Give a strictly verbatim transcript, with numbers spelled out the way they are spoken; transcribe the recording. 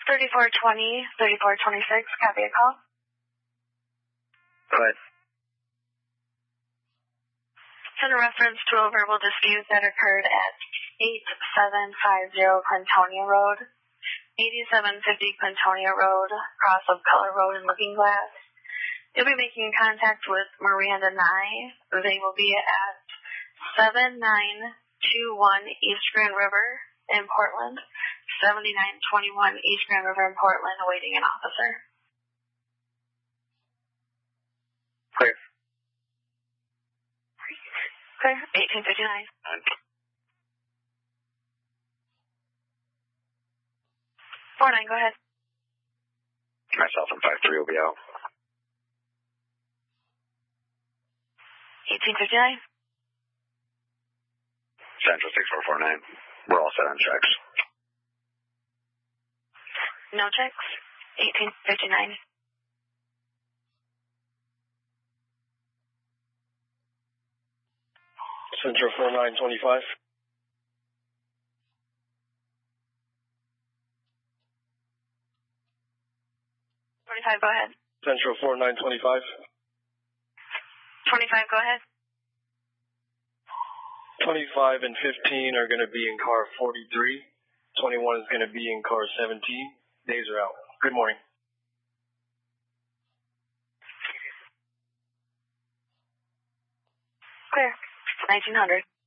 thirty-four twenty, thirty-four twenty-six, copy a call. Go ahead. In reference to a verbal dispute that occurred at eighty-seven fifty Clintonia Road, eighty-seven fifty Clintonia Road, cross of Color Road and Looking Glass. You'll be making contact with Miranda Nye. They will be at seven nine two one East Grand River in Portland, seventy-nine twenty-one East Grand River in Portland, awaiting an officer. Clear. Clear, eighteen fifty-nine. four nine, go ahead. Myself and five three will be out. eighteen fifty-nine. Central six four four nine. We're all set on checks. No checks. eighteen fifty-nine. Central four nine twenty-five. twenty-five, go ahead. Central four nine twenty-five. twenty-five, go ahead. twenty-five and fifteen are going to be in car forty-three. twenty-one is going to be in car seventeen. Days are out. Good morning. Clear. nineteen hundred.